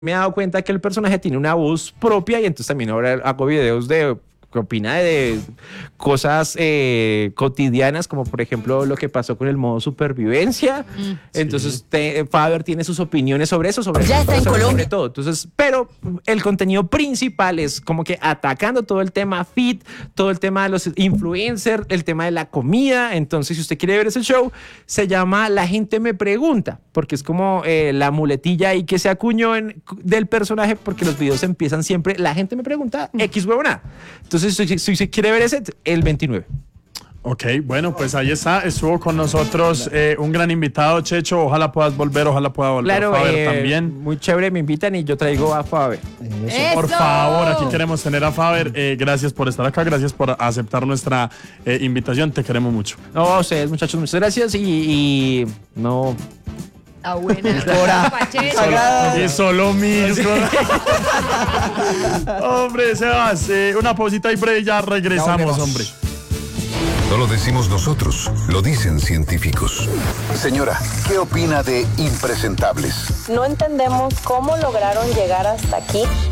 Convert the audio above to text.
me he dado cuenta que el personaje tiene una voz propia y entonces también ahora hago videos de que opina de cosas cotidianas, como por ejemplo lo que pasó con el modo supervivencia. Entonces Faber tiene sus opiniones sobre eso, sobre ya está en Colombia, sobre todo. Entonces, pero el contenido principal es como que atacando todo el tema fit, todo el tema de los influencers, el tema de la comida. Entonces, si usted quiere ver ese show, se llama La Gente Me Pregunta, porque es como la muletilla ahí que se acuñó del personaje, porque los videos empiezan siempre, la gente me pregunta X huevona. Entonces, si se quiere ver ese, el 29. Ok, bueno, pues ahí está. Estuvo con nosotros un gran invitado, Checho. Ojalá puedas volver, ojalá pueda volver. Claro, Faber también. Muy chévere, me invitan y yo traigo a Faber. ¡Eso! Por favor, aquí queremos tener a Faber. Gracias por estar acá, gracias por aceptar nuestra invitación. Te queremos mucho. No, a ustedes, muchachos, muchas gracias y no... Ah, buena. Y solo mismo. Hombre, Sebas, una pausita y breve, ya regresamos, hombre. No lo decimos nosotros, lo dicen científicos. Señora, ¿qué opina de impresentables? No entendemos cómo lograron llegar hasta aquí